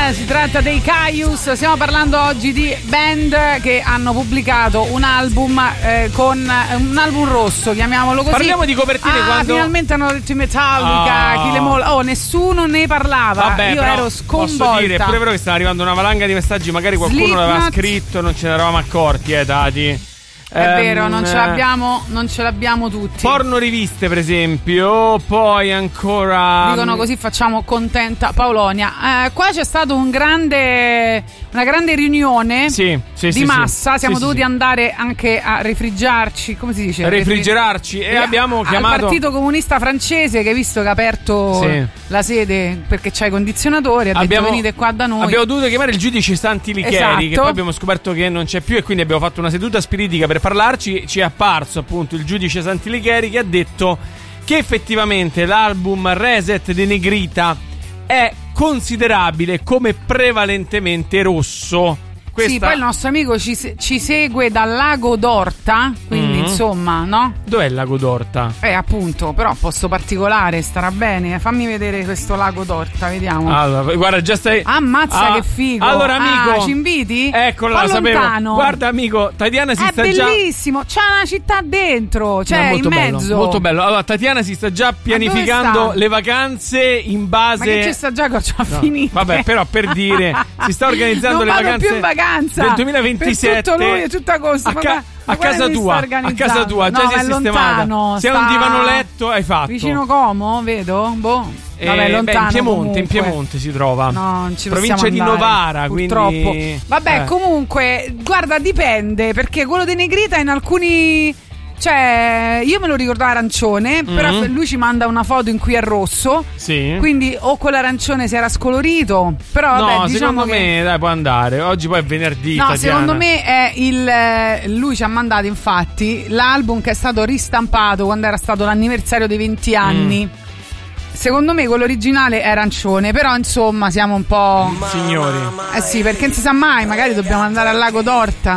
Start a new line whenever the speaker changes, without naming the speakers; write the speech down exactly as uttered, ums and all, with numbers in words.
Eh, si tratta dei Caius. Stiamo parlando oggi di band che hanno pubblicato un album eh, con un album rosso, chiamiamolo così.
Parliamo di copertine.
Ah,
quando
finalmente hanno detto i Metallica,
oh.
Kill 'Em All. Oh, nessuno ne parlava.
Vabbè,
io ero sconvolta.
Posso dire, è pure vero che sta arrivando una valanga di messaggi, magari qualcuno
Slipknot.
l'aveva scritto, non ce ne eravamo accorti, eh, Tati.
È um, vero, non ce l'abbiamo, non ce l'abbiamo tutti.
Porno riviste, per esempio. Poi ancora
dicono così facciamo contenta Paolonia. Eh, qua c'è stato un grande una grande riunione
sì, sì,
di
sì,
massa.
sì.
Siamo
sì,
dovuti
sì.
andare anche a refrigerarci. Come si dice?
Refrigerarci. E abbiamo chiamato
al Partito Comunista Francese, che visto che ha aperto
sì.
la sede perché c'ha i condizionatori, ha
abbiamo,
detto venite qua da noi.
Abbiamo dovuto chiamare il giudice Santi Licheri,
esatto.
che poi abbiamo scoperto che non c'è più, e quindi abbiamo fatto una seduta spiritica per parlarci. Ci è apparso appunto il giudice Santi Licheri, che ha detto che effettivamente l'album Reset di Negrita è considerabile come prevalentemente rosso. Questa...
Sì, poi il nostro amico ci, ci segue dal lago d'Orta, quindi mm-hmm. insomma, no?
Dov'è il lago d'Orta?
Eh, appunto, però posto particolare, starà bene. Fammi vedere questo lago d'Orta, vediamo.
Allora, guarda, già stai...
Ammazza, ah, che figo.
Allora, amico...
Ah, ci inviti?
Eccola, la sapevo. Guarda, amico, Tatiana si
è
sta già...
È bellissimo, c'è una città dentro, cioè
no,
in mezzo.
Bello, molto bello. Allora, Tatiana si sta già pianificando le vacanze in base...
Ma che ci sta già, che ho
no,
finito.
Vabbè, però per dire, si sta organizzando
non
le
vado
vacanze...
più in vacanza.
Del duemilaventisette.
Per tutto luglio e tutto agosto.
A, ca- a casa tua, a casa tua, già
no,
si è sistemata.
Lontano,
se è
sta...
un divano letto, hai fatto.
Vicino Como, vedo? Boh.
Eh,
Vabbè, lontano.
Beh, in Piemonte,
comunque.
in Piemonte si trova.
No, non ci
provincia di
andare,
Novara,
purtroppo.
Quindi...
Vabbè,
eh.
comunque, guarda, dipende, perché quello di Negrita in alcuni... Cioè, io me lo ricordavo arancione, mm-hmm. però lui ci manda una foto in cui è rosso.
Sì.
Quindi o quell'arancione si era scolorito. Però vabbè,
no,
diciamo
secondo
che...
me dai, può andare. Oggi poi è venerdì.
No,
Tatiana.
secondo me è il. Lui ci ha mandato infatti l'album che è stato ristampato quando era stato l'anniversario dei venti anni. Mm. Secondo me quello originale è arancione, però insomma siamo un po'...
Signori.
Eh sì, perché non si sa mai, magari dobbiamo andare al lago d'Orta.